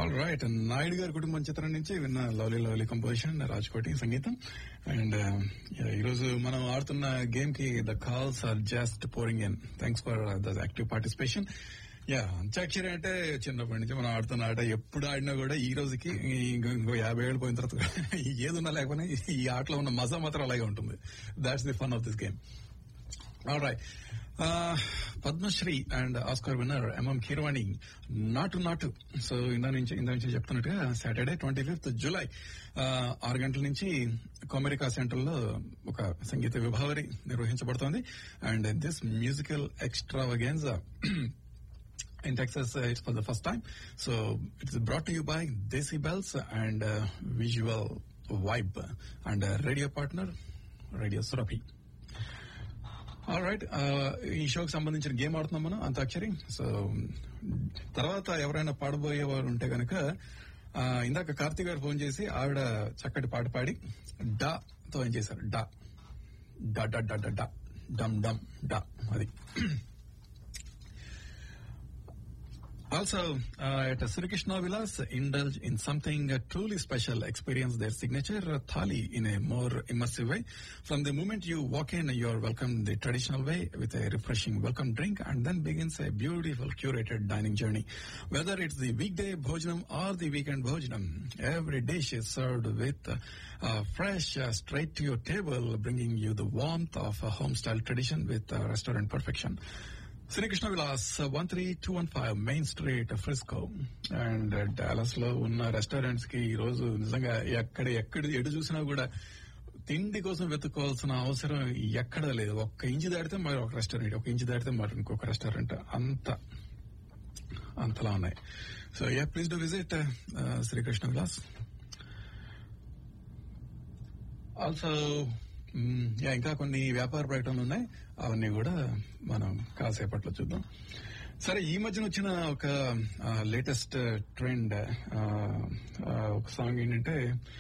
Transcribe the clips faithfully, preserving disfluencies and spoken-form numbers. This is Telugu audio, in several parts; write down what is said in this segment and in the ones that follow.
ఆల్ రైట్, నాయుడు గారి కుటుంబం చిత్రం నుంచి విన్న లవ్లీ లవ్లీ కంపోజిషన్, రాజ్కోటి సంగీతం. అండ్ ఈరోజు మనం ఆడుతున్న గేమ్ కి the calls are just pouring in. Thanks for the active participation. Yeah, antakshari అంటే చిన్నప్పటి నుంచి మనం ఆడుతున్న ఆట. ఎప్పుడు ఆడినా కూడా ఈ రోజుకి ఇంకో ఇంకో యాభై ఏళ్ళు పోయిన తర్వాత ఏదున్నా లేకపోయినా ఈ ఆటలో ఉన్న మజా మాత్రం అలాగే ఉంటుంది. That's the fun of this game. All right, Padmashri and Oscar winner MM Keeravani నాటు నాటు. సో ఇందా నుంచి ఇందా నుంచి చెప్తున్నట్టుగా సాటర్డే ట్వంటీ ఫిఫ్త్ జూలై ఆరు గంటల నుంచి కొమెరికా సెంటర్ లో ఒక సంగీత విభావరి నిర్వహించబడుతోంది. And this musical ఎక్స్ట్రావగెన్జా in Texas, uh, it's for the first time. So it's brought to you by Decibels and uh, Visual Vibe and uh, radio partner Radio Surabhi. All right, ఈ షోకి సంబంధించిన గేమ్ ఆడుతున్నాం మనం, అంతాక్షరి. సో తర్వాత ఎవరైనా పాడబోయేవారు ఉంటే గనక ఇందాక కార్తీక్ గారు ఫోన్ చేసి ఆవిడ చక్కటి పాట పాడి డా తో ఏం చేశారు, డా డా డా డా డా డా డమ్ డమ్ డా. అది Also, uh, at Sri Krishna Vilas, indulge in something uh, truly special. Experience their signature uh, thali in a more immersive way. From the moment you walk in, you are welcomed the traditional way with a refreshing welcome drink, and then begins a beautiful curated dining journey. Whether it's the weekday bhojanam or the weekend bhojanam, every dish is served with uh, uh, fresh, uh, straight to your table, bringing you the warmth of a home-style tradition with uh, restaurant perfection. Sri Krishna Vilas, one three two one five Main Street, Frisco. And Dallas లో ఉన్న రెస్టారెంట్స్ కి ఈ రోజు నిజంగా ఎక్కడ ఎక్కడ ఎటు చూసినా కూడా తిండి కోసం వెతుక్కోవాల్సిన అవసరం ఎక్కడా లేదు. ఒక్క ఇంచు దాటితే మరి ఒక రెస్టారెంట్, ఒక ఇంచు దాటితే మరి ఇంకొక రెస్టారెంట్, అంత అంతలా ఉన్నాయి. So yeah, please do visit Shri Krishna Vilas. Also yeah, ఇంకా కొన్ని వ్యాపార ప్రకటనలు ఉన్నాయి, అవన్నీ కూడా మనం కాసేపట్లో చూద్దాం. సరే, ఈ మధ్యన వచ్చిన ఒక లేటెస్ట్ ట్రెండ్ ఒక సాంగ్ ఏంటంటే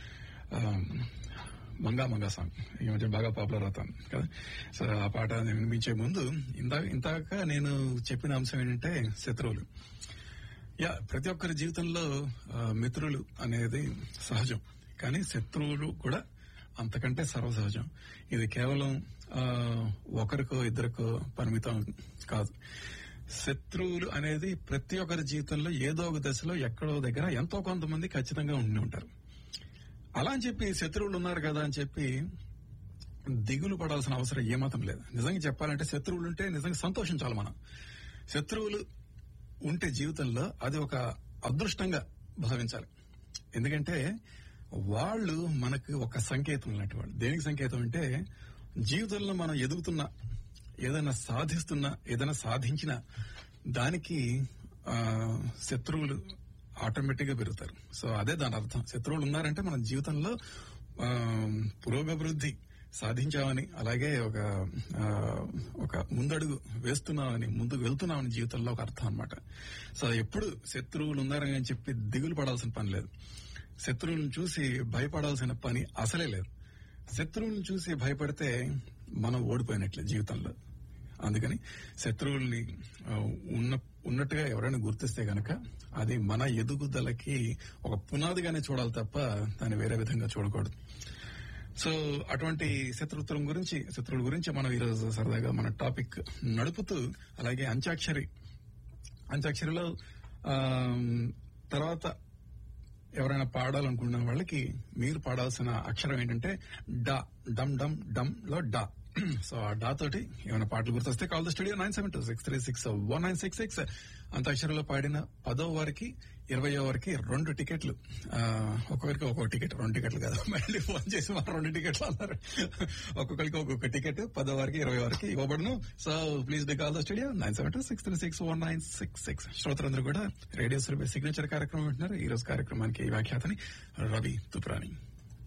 మంగా మంగా సాంగ్. ఈ మధ్య బాగా పాపులర్ అవుతాను కదా. సో ఆ పాట వినిపించే ముందు ఇందాక ఇంతాక నేను చెప్పిన అంశం ఏంటంటే శత్రువులు. యా, ప్రతి ఒక్కరి జీవితంలో మిత్రులు అనేది సహజం, కానీ శత్రువులు కూడా అంతకంటే సర్వసహజం. ఇది కేవలం ఒకరికో ఇద్దరికో పరిమితం కాదు. శత్రువులు అనేది ప్రతి ఒక్కరి జీవితంలో ఏదో ఒక దశలో ఎక్కడో దగ్గర ఎంతో కొంతమంది ఖచ్చితంగా ఉండి ఉంటారు. అలా అని చెప్పి శత్రువులు ఉన్నారు కదా అని చెప్పి దిగులు పడాల్సిన అవసరం ఏమాత్రం లేదు. నిజంగా చెప్పాలంటే శత్రువులు ఉంటే నిజంగా సంతోషించాలి మనం. శత్రువులు ఉంటే జీవితంలో అది ఒక అదృష్టంగా భావించాలి. ఎందుకంటే వాళ్ళు మనకు ఒక సంకేతం లాంటి వాళ్ళు. దేనికి సంకేతం అంటే, జీవితంలో మనం ఎదుగుతున్నా, ఏదైనా సాధిస్తున్నా, ఏదైనా సాధించినా దానికి ఆ శత్రువులు ఆటోమేటిక్ గా పెరుగుతారు. సో అదే దాని అర్థం. శత్రువులు ఉన్నారంటే మన జీవితంలో ఆ పురోగభివృద్ధి సాధించామని, అలాగే ఒక ఒక ముందడుగు వేస్తున్నామని, ముందుకు వెళ్తున్నామని జీవితంలో ఒక అర్థం అన్నమాట. సో ఎప్పుడు శత్రువులు ఉన్నారని చెప్పి దిగులు పడాల్సిన పని లేదు. శత్రువులను చూసి భయపడాల్సిన పని అసలే లేదు. శత్రువులను చూసి భయపడితే మనం ఓడిపోయినట్లే జీవితంలో. అందుకని శత్రువుల్ని ఉన్న ఉన్నట్టుగా ఎవరైనా గుర్తిస్తే గనక అది మన ఎదుగుదలకి ఒక పునాదిగానే చూడాలి తప్ప దాన్ని వేరే విధంగా చూడకూడదు. సో అటువంటి శత్రుత్వం గురించి శత్రువుల గురించి మనం ఈరోజు సరదాగా మన టాపిక్ నడుపుతూ, అలాగే అంత్యాక్షరి అంత్యాక్షరిలో తర్వాత ఎవరైనా పాడాలనుకున్న వాళ్ళకి మీరు పాడాల్సిన అక్షరం ఏంటంటే డా. డమ్ డమ్ డమ్ లో డా. సో ఆ డా తోటి ఏమైనా పాటలు గుర్తొస్తే call the studio nine seven two six three six one nine six six. అంత్యాక్షరిలో పాడిన పదో వారికి ఇరవయో వారికి రెండు టికెట్లు, ఒక్కొక్కరికి ఒక్కొక్క టికెట్, రెండు టికెట్లు కాదు, మళ్ళీ ఫోన్ చేసి మా రెండు టికెట్లు అన్నారు. ఒక్కొక్కరికి ఒక్కొక్క టికెట్ పదో వారికి ఇరవై వారికి ఇవ్వబడును. So please D call the studio nine seven two six three six one nine six six. శ్రోతలందరూ కూడా రేడియో సిగ్నేచర్ కార్యక్రమం వింటున్నారు. ఈ రోజు కార్యక్రమానికి వ్యాఖ్యాతని రవి తుప్రాని.